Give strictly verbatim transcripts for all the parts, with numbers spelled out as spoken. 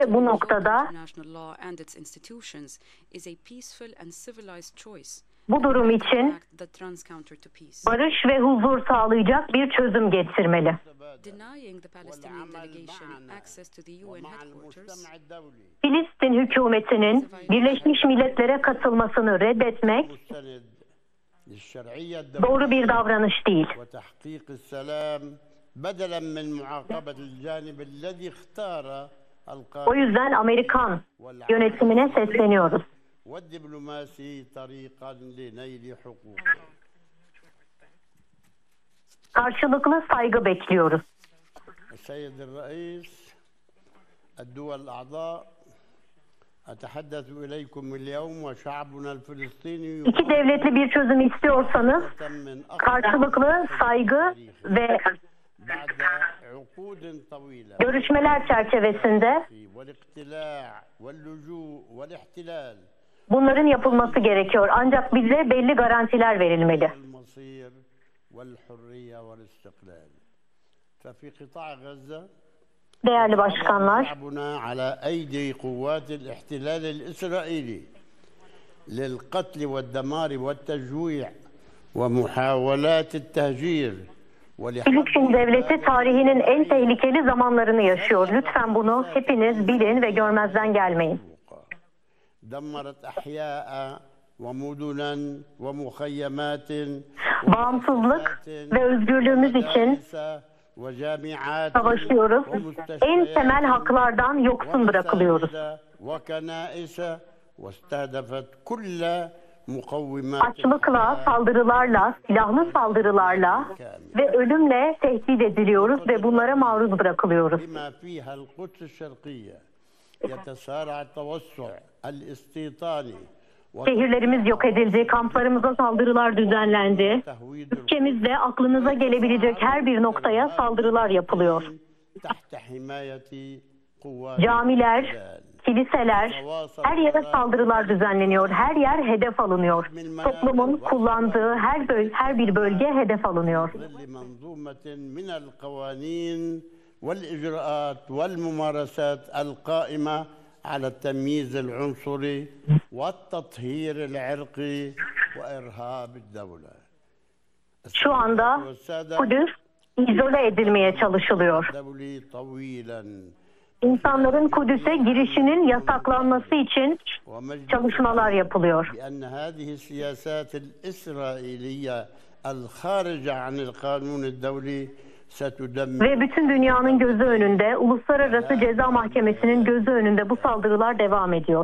Bu noktada bu durum için barış ve huzur sağlayacak bir çözüm getirmeli. Filistin hükümetinin Birleşmiş Milletler'e katılmasını reddetmek doğru bir davranış değil. O yüzden Amerikan yönetimine sesleniyoruz. Karşılıklı saygı bekliyoruz. İki devletli bir çözüm istiyorsanız karşılıklı saygı ve görüşmeler çerçevesinde bunların yapılması gerekiyor. Ancak bize belli garantiler verilmeli. Değerli başkanlar, Filistin devleti tarihinin en tehlikeli zamanlarını yaşıyor. Lütfen bunu hepiniz bilin ve görmezden gelmeyin. Bağımsızlık ve özgürlüğümüz için savaşıyoruz. En temel haklardan yoksun bırakılıyoruz. Açlıkla, saldırılarla, silahlı saldırılarla ve ölümle tehdit ediliyoruz ve bunlara maruz bırakılıyoruz. Şehirlerimiz yok edildi, kamplarımıza saldırılar düzenlendi. Ülkemizde aklınıza gelebilecek her bir noktaya saldırılar yapılıyor. Camiler, kiliseler, her yere saldırılar düzenleniyor, her yer hedef alınıyor. Toplumun kullandığı her, böl her bir bölge hedef alınıyor. على التمييز العنصري والتطهير العرقي وإرهاب الدولة. Şu anda Kudüs izole edilmeye çalışılıyor. İnsanların Kudüs'e girişinin yasaklanması için çalışmalar yapılıyor. Ve bütün dünyanın gözü önünde, Uluslararası Ceza Mahkemesi'nin gözü önünde bu saldırılar devam ediyor.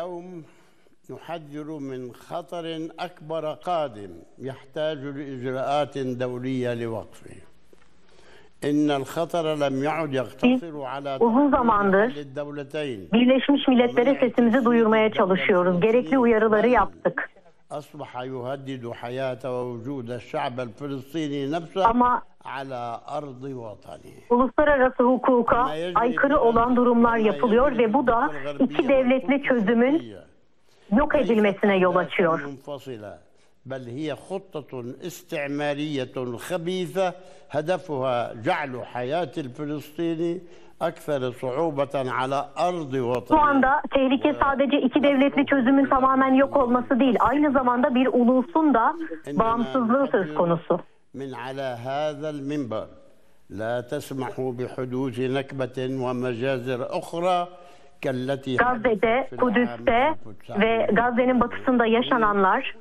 نحذر من خطر أكبر قادم يحتاج لإجراءات دولية لوقفه. إن الخطر لم يعد يقتصر على uzun zamandır Birleşmiş Milletler'e sesimizi duyurmaya çalışıyoruz. Gerekli uyarıları yaptık. أصبح يهدد حياة ووجود الشعب الفلسطيني نفسه Ama على أرض وطنه. Uluslararası hukuka aykırı olan durumlar yapılıyor ve bu da iki devletli çözümün yok edilmesine yol açıyor. بل هي خطة استعمارية خبيثة هدفها جعل حياة الفلسطيني أكثر صعوبة على أرض وطنه. Şu anda tehlike sadece iki devletli çözümün tamamen yok olması değil, aynı zamanda bir ulusun da bağımsızlığı söz konusu. من على هذا المنبر لا تسمحوا بحدوث نكبة ومجازر أخرى. Gazze'de, Kudüs'te ve Gazze'nin batısında yaşananlar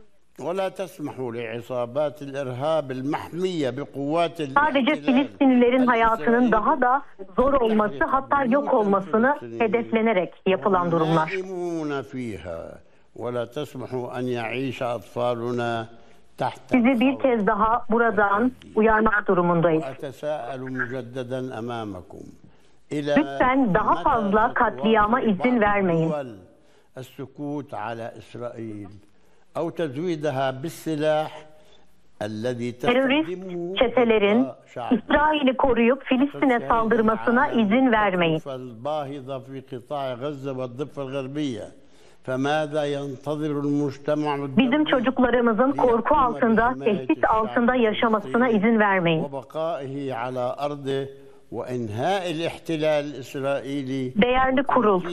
sadece Filistinlilerin hayatının daha da zor olması, hatta yok olmasını hedeflenerek yapılan durumlar. Sizi bir kez daha buradan uyarmak durumundayız. Lütfen daha fazla katliama izin vermeyin. Terörist çetelerin İsrail'i koruyup Filistin'e saldırmasına izin vermeyin. Bizim çocuklarımızın korku altında, tehdit altında yaşamasına izin vermeyin. وإنهاء الاحتلال الإسرائيلي Değerli kurul,